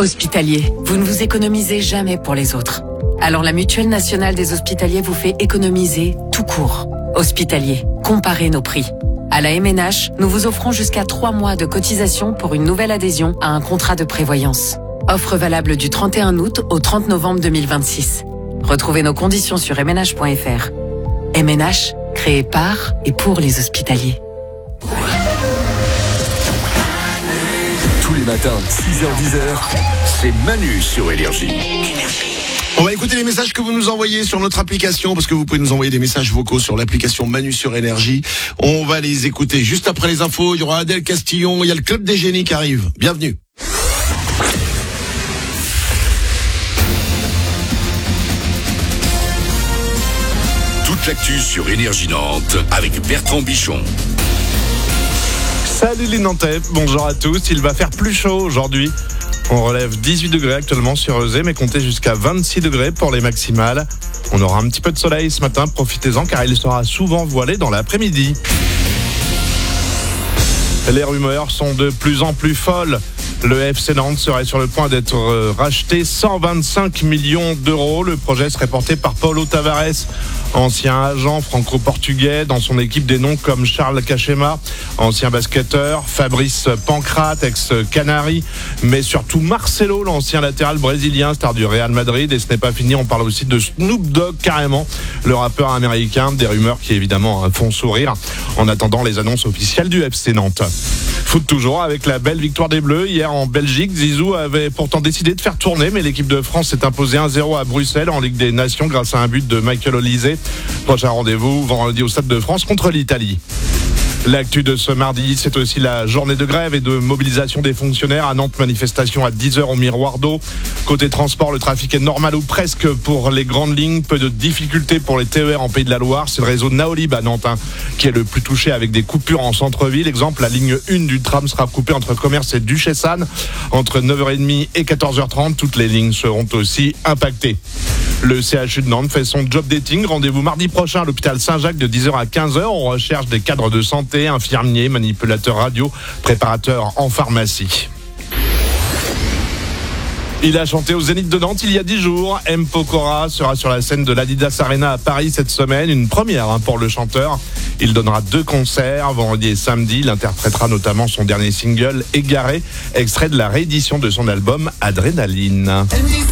Hospitalier, vous ne vous économisez jamais pour les autres. Alors la Mutuelle Nationale des Hospitaliers vous fait économiser tout court. Hospitalier, comparez nos prix. À la MNH, nous vous offrons jusqu'à 3 mois de cotisation pour une nouvelle adhésion à un contrat de prévoyance. Offre valable du 31 août au 30 novembre 2026. Retrouvez nos conditions sur mnh.fr. MNH, créé par et pour les hospitaliers. Tous les matins, 6h-10h, c'est Manu sur Énergie. On va écouter les messages que vous nous envoyez sur notre application, parce que vous pouvez nous envoyer des messages vocaux sur l'application Manu sur Énergie. On va les écouter juste après les infos. Il y aura Adèle Castillon, il y a le Club des Génies qui arrive. Bienvenue. Toute l'actu sur Énergie Nantes avec Bertrand Bichon. Salut les Nantais, bonjour à tous. Il va faire plus chaud aujourd'hui. On relève 18 degrés actuellement sur Euzé, mais comptez jusqu'à 26 degrés pour les maximales. On aura un petit peu de soleil ce matin, profitez-en car il sera souvent voilé dans l'après-midi. Les rumeurs sont de plus en plus folles. Le FC Nantes serait sur le point d'être racheté 125 millions d'euros. Le projet serait porté par Paulo Tavares, ancien agent franco-portugais. Dans son équipe, des noms comme Charles Cachema, ancien basketteur, Fabrice Pancrate, ex-Canari, mais surtout Marcelo, l'ancien latéral brésilien, star du Real Madrid. Et ce n'est pas fini, on parle aussi de Snoop Dogg, carrément, le rappeur américain. Des rumeurs qui, évidemment, font sourire en attendant les annonces officielles du FC Nantes. Foot toujours avec la belle victoire des Bleus. Hier en Belgique, Zizou avait pourtant décidé de faire tourner, mais l'équipe de France s'est imposée 1-0 à Bruxelles en Ligue des Nations grâce à un but de Michael Olise. Prochain rendez-vous vendredi au Stade de France contre l'Italie. L'actu de ce mardi, c'est aussi la journée de grève et de mobilisation des fonctionnaires. À Nantes, manifestation à 10h au Miroir d'eau. Côté transport, le trafic est normal ou presque pour les grandes lignes. Peu de difficultés pour les TER en Pays de la Loire. C'est le réseau Naolib à Nantes qui est le plus touché avec des coupures en centre-ville. Exemple, la ligne 1 du tram sera coupée entre Commerce et Duchesane entre 9h30 et 14h30. Toutes les lignes seront aussi impactées. Le CHU de Nantes fait son job dating. Rendez-vous mardi prochain à l'hôpital Saint-Jacques de 10h à 15h. On recherche des cadres de santé, infirmiers, manipulateurs radio, préparateurs en pharmacie. Il a chanté au Zénith de Nantes il y a 10 jours. M. Pokora sera sur la scène de l'Adidas Arena à Paris cette semaine. Une première pour le chanteur. Il donnera 2 concerts, vendredi et samedi. Il interprétera notamment son dernier single, Égaré, extrait de la réédition de son album Adrénaline.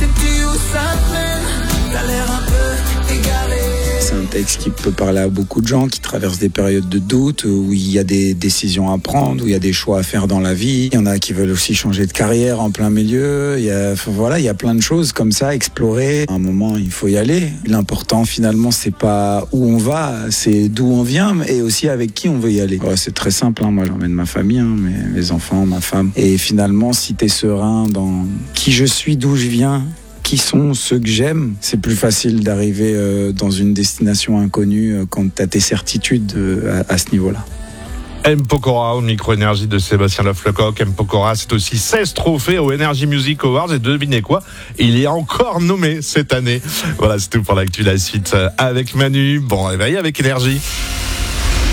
C'est un texte qui peut parler à beaucoup de gens qui traversent des périodes de doute, où il y a des décisions à prendre, où il y a des choix à faire dans la vie. Il y en a qui veulent aussi changer de carrière en plein milieu. Il y a plein de choses comme ça, explorer. À un moment, il faut y aller. L'important, finalement, c'est pas où on va, c'est d'où on vient, et aussi avec qui on veut y aller. C'est très simple. Moi, j'emmène ma famille, mes enfants, ma femme. Et finalement, si t'es serein dans qui je suis, d'où je viens, qui sont ceux que j'aime, c'est plus facile d'arriver dans une destination inconnue quand tu as tes certitudes à ce niveau-là. M. Pokora au micro-énergie de Sébastien Laflecoq. M. Pokora, c'est aussi 16 trophées au Energy Music Awards. Et devinez quoi, il est encore nommé cette année. Voilà, c'est tout pour l'actu. La suite avec Manu. Bon réveil avec Énergie.